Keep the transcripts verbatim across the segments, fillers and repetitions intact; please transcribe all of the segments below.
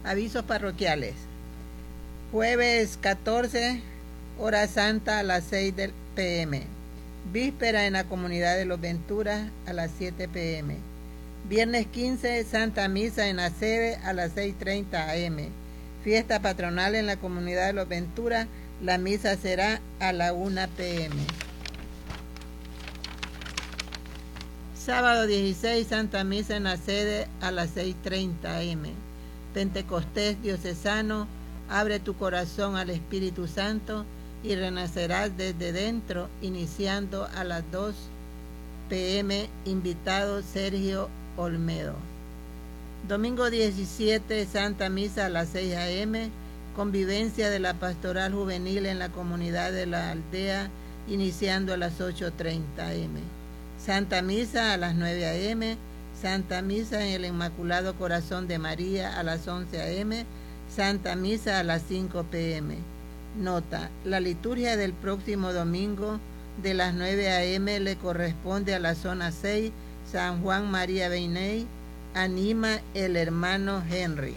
Avisos parroquiales. Jueves catorce, hora santa a las seis p m Víspera en la comunidad de Los Venturas a las siete p m Viernes quince, Santa Misa en la sede a las seis treinta a m Fiesta patronal en la comunidad de Los Venturas. La misa será a la una p m Sábado dieciséis, Santa Misa en la sede a las seis treinta a m Pentecostés diocesano, abre tu corazón al Espíritu Santo y renacerás desde dentro, iniciando a las dos p m Invitado Sergio Olmedo. Domingo diecisiete, Santa Misa a las seis a m Convivencia de la Pastoral Juvenil en la comunidad de la aldea, iniciando a las ocho treinta a m Santa Misa a las nueve a m Santa Misa en el Inmaculado Corazón de María a las once a m Santa Misa a las cinco p m Nota: la liturgia del próximo domingo de las nueve a m le corresponde a la zona seis, San Juan María Beiney. Anima el hermano Henry.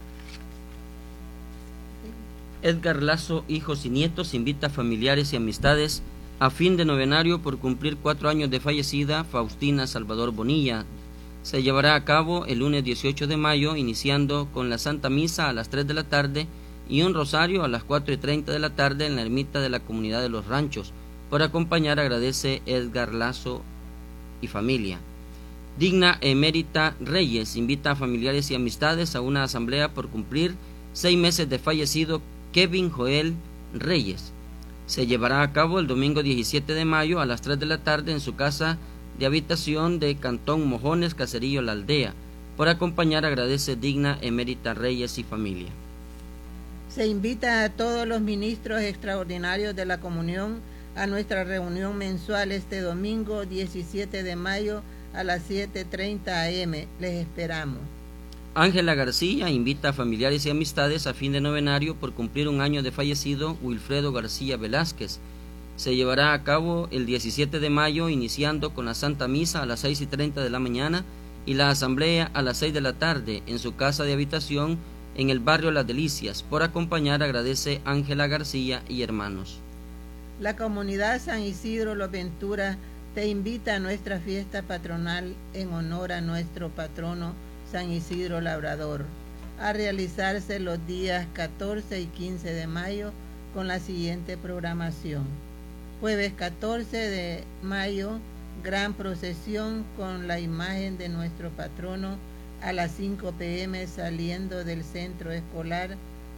Edgar Lazo, hijos y nietos, invita a familiares y amistades a fin de novenario por cumplir cuatro años de fallecida Faustina Salvador Bonilla. Se llevará a cabo el lunes dieciocho de mayo, iniciando con la Santa Misa a las tres de la tarde y un rosario a las cuatro y treinta de la tarde en la ermita de la Comunidad de los Ranchos. Por acompañar agradece Edgar Lazo y familia. Digna Emérita Reyes invita a familiares y amistades a una asamblea por cumplir seis meses de fallecido Kevin Joel Reyes. Se llevará a cabo el domingo diecisiete de mayo a las tres de la tarde en su casa de habitación de Cantón Mojones, Caserío La Aldea. Por acompañar agradece Digna Emérita Reyes y familia. Se invita a todos los ministros extraordinarios de la comunión a nuestra reunión mensual este domingo diecisiete de mayo a las siete treinta a m Les esperamos. Ángela García invita a familiares y amistades a fin de novenario por cumplir un año de fallecido Wilfredo García Velázquez. Se llevará a cabo el diecisiete de mayo, iniciando con la Santa Misa a las seis y treinta de la mañana y la asamblea a las seis de la tarde en su casa de habitación en el barrio Las Delicias. Por acompañar agradece Ángela García y hermanos. La comunidad San Isidro Los Venturas te invita a nuestra fiesta patronal en honor a nuestro patrono San Isidro Labrador, a realizarse los días catorce y quince de mayo con la siguiente programación. Jueves catorce de mayo, gran procesión con la imagen de nuestro patrono a las cinco p m saliendo del centro escolar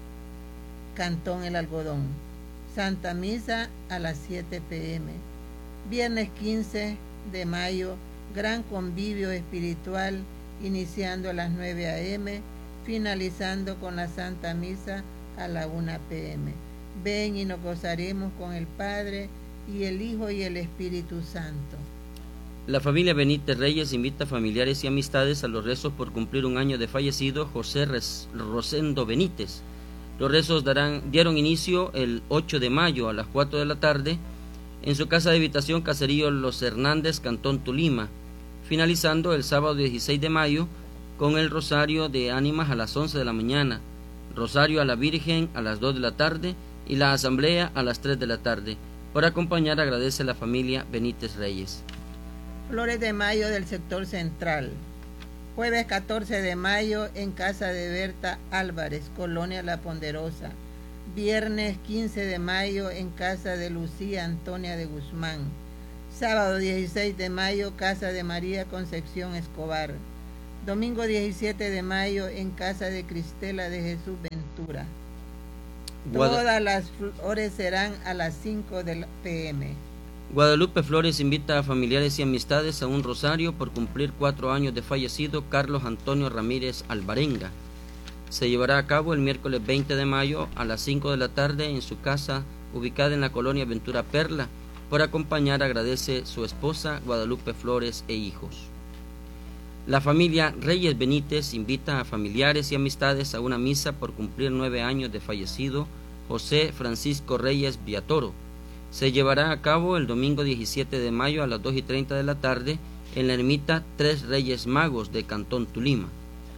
Cantón El Algodón. Santa Misa a las siete p m Viernes quince de mayo, gran convivio espiritual iniciando a las nueve a m, finalizando con la Santa Misa a la una p m Ven y nos gozaremos con el Padre y el Hijo y el Espíritu Santo. La familia Benítez Reyes invita a familiares y amistades a los rezos por cumplir un año de fallecido José Rosendo Benítez. Los rezos darán, dieron inicio el ocho de mayo a las cuatro de la tarde en su casa de habitación Caserío Los Hernández, Cantón Tolima, finalizando el sábado dieciséis de mayo con el rosario de ánimas a las once de la mañana, rosario a la Virgen a las dos de la tarde y la asamblea a las tres de la tarde. Por acompañar agradece la familia Benítez Reyes. Flores de Mayo del sector central. Jueves catorce de mayo en casa de Berta Álvarez, Colonia La Ponderosa. Viernes quince de mayo en casa de Lucía Antonia de Guzmán. Sábado dieciséis de mayo, casa de María Concepción Escobar. Domingo diecisiete de mayo en casa de Cristela de Jesús Ventura. Guada... Todas las flores serán a las cinco de p m Guadalupe Flores invita a familiares y amistades a un rosario por cumplir cuatro años de fallecido Carlos Antonio Ramírez Alvarenga. Se llevará a cabo el miércoles veinte de mayo a las cinco de la tarde en su casa ubicada en la colonia Ventura Perla. Por acompañar agradece su esposa Guadalupe Flores e hijos. La familia Reyes Benítez invita a familiares y amistades a una misa por cumplir nueve años de fallecido José Francisco Reyes Villatoro. Se llevará a cabo el domingo diecisiete de mayo a las dos y treinta de la tarde en la ermita Tres Reyes Magos de Cantón Tolima.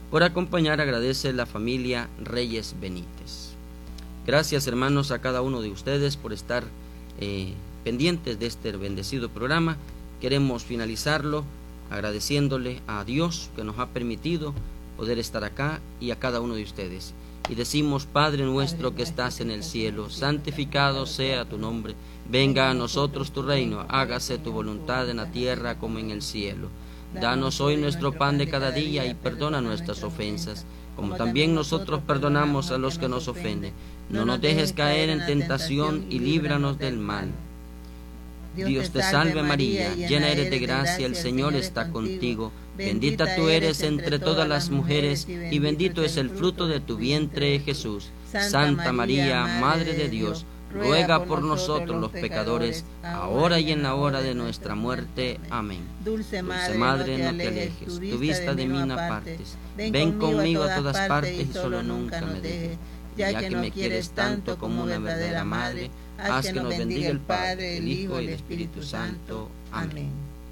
Por acompañar agradece la familia Reyes Benítez. Gracias, hermanos, a cada uno de ustedes por estar eh, pendientes de este bendecido programa. Queremos finalizarlo agradeciéndole a Dios que nos ha permitido poder estar acá y a cada uno de ustedes. Y decimos: Padre nuestro que estás en el cielo, santificado sea tu nombre. Venga a nosotros tu reino, hágase tu voluntad en la tierra como en el cielo. Danos hoy nuestro pan de cada día y perdona nuestras ofensas, como también nosotros perdonamos a los que nos ofenden. No nos dejes caer en tentación y líbranos del mal. Dios te salve María, llena eres de gracia, el Señor está contigo. Bendita tú eres entre todas las mujeres y bendito es el fruto de tu vientre, Jesús. Santa María, Madre de Dios, ruega por nosotros los pecadores, ahora y en la hora de nuestra muerte. Amén. Dulce Madre, no te alejes, tu vista de mí no apartes. Ven conmigo a todas partes y solo nunca me dejes. Ya que me quieres tanto como una verdadera madre, haz que nos bendiga el Padre, el Hijo y el Espíritu Santo. Amén.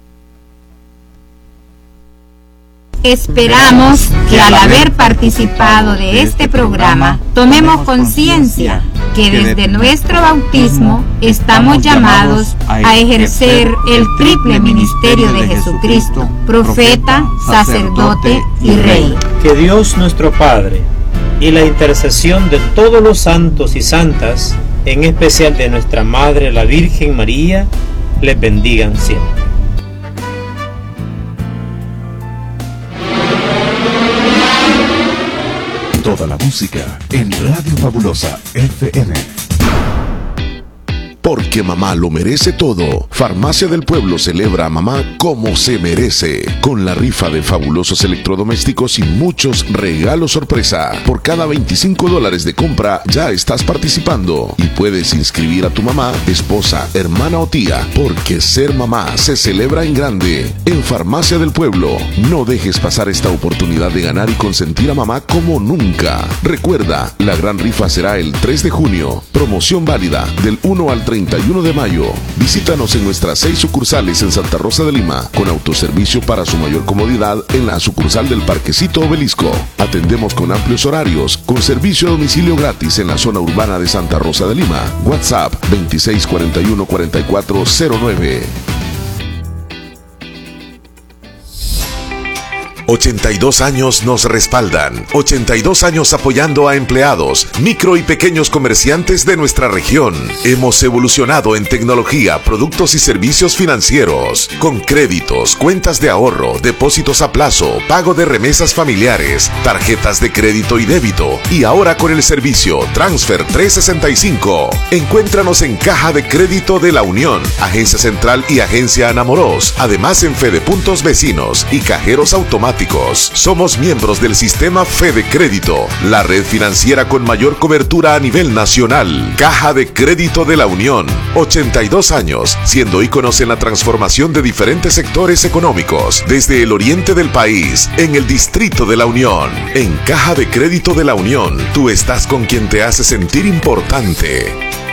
Esperamos que al haber participado de este programa tomemos conciencia que desde nuestro bautismo estamos llamados a ejercer el triple ministerio de Jesucristo, profeta, sacerdote y rey. Que Dios nuestro Padre y la intercesión de todos los santos y santas, en especial de nuestra Madre la Virgen María, les bendigan siempre. Toda la música en Radio Fabulosa F M. Porque mamá lo merece todo. Farmacia del Pueblo celebra a mamá como se merece, con la rifa de fabulosos electrodomésticos y muchos regalos sorpresa. Por cada veinticinco dólares de compra ya estás participando y puedes inscribir a tu mamá, esposa, hermana o tía, porque ser mamá se celebra en grande. En Farmacia del Pueblo, no dejes pasar esta oportunidad de ganar y consentir a mamá como nunca. Recuerda, la gran rifa será el tres de junio. Promoción válida del uno al treinta y uno de mayo. Visítanos en nuestras seis sucursales en Santa Rosa de Lima, con autoservicio para su mayor comodidad en la sucursal del Parquecito Obelisco. Atendemos con amplios horarios, con servicio a domicilio gratis en la zona urbana de Santa Rosa de Lima. WhatsApp veintiséis cuarenta y uno cuarenta y cuatro cero nueve. ochenta y dos años nos respaldan. ochenta y dos años apoyando a empleados, micro y pequeños comerciantes de nuestra región. Hemos evolucionado en tecnología, productos y servicios financieros, con créditos, cuentas de ahorro, depósitos a plazo, pago de remesas familiares, tarjetas de crédito y débito, y ahora con el servicio Transfer trescientos sesenta y cinco. Encuéntranos en Caja de Crédito de la Unión, Agencia Central y Agencia Anamoros, además en Fede Puntos Vecinos y cajeros automáticos. Somos miembros del sistema Fede Crédito, la red financiera con mayor cobertura a nivel nacional. Caja de Crédito de la Unión, ochenta y dos años, siendo íconos en la transformación de diferentes sectores económicos, desde el oriente del país, en el Distrito de la Unión. En Caja de Crédito de la Unión, tú estás con quien te hace sentir importante.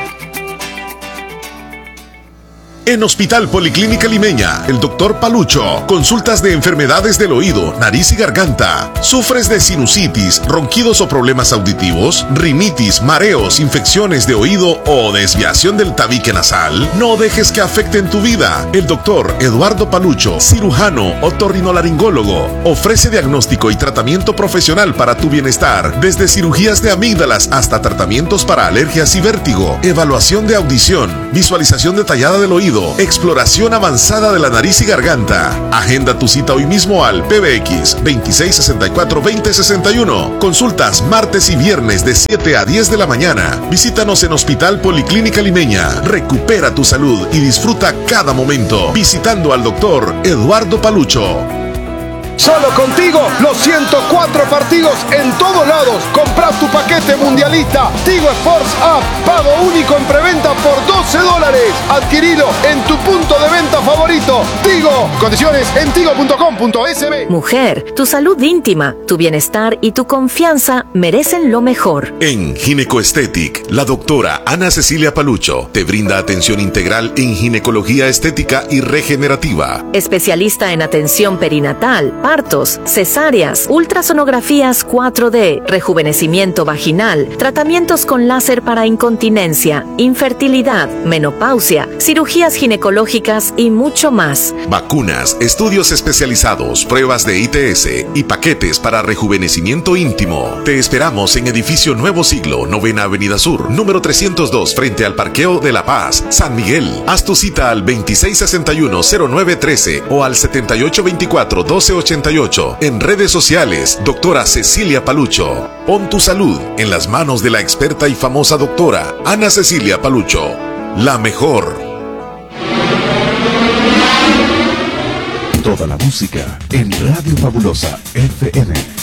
En Hospital Policlínica Limeña, el doctor Palucho, consultas de enfermedades del oído, nariz y garganta. ¿Sufres de sinusitis, ronquidos o problemas auditivos? ¿Rinitis, mareos, infecciones de oído o desviación del tabique nasal? No dejes que afecten tu vida. El doctor Eduardo Palucho, cirujano otorrinolaringólogo, ofrece diagnóstico y tratamiento profesional para tu bienestar, desde cirugías de amígdalas hasta tratamientos para alergias y vértigo, evaluación de audición, visualización detallada del oído, exploración avanzada de la nariz y garganta. Agenda tu cita hoy mismo al P B X veintiséis sesenta y cuatro veinte sesenta y uno. Consultas martes y viernes de siete a diez de la mañana. Visítanos en Hospital Policlínica Limeña. Recupera tu salud y disfruta cada momento visitando al doctor Eduardo Palucho. Solo contigo, los ciento cuatro partidos en todos lados. Compra tu paquete mundialista Tigo Sports App. Pago único en preventa por doce dólares. Adquirido en tu punto de venta favorito. Tigo. Condiciones en tigo punto com punto es be. Mujer, tu salud íntima, tu bienestar y tu confianza merecen lo mejor. En Ginecoestetic, la doctora Ana Cecilia Palucho te brinda atención integral en ginecología estética y regenerativa. Especialista en atención perinatal, partos, cesáreas, ultrasonografías cuatro D, rejuvenecimiento vaginal, tratamientos con láser para incontinencia, infertilidad, menopausia, cirugías ginecológicas y mucho más. Vacunas, estudios especializados, pruebas de I T S y paquetes para rejuvenecimiento íntimo. Te esperamos en Edificio Nuevo Siglo, Novena Avenida Sur, número trescientos dos, frente al Parqueo de La Paz, San Miguel. Haz tu cita al veintiséis sesenta y uno cero nueve trece o al setenta y ocho veinticuatro doce ochenta y ocho. En redes sociales, doctora Cecilia Palucho. Pon tu salud en las manos de la experta y famosa doctora Ana Cecilia Palucho. La mejor. Toda la música en Radio Fabulosa F M.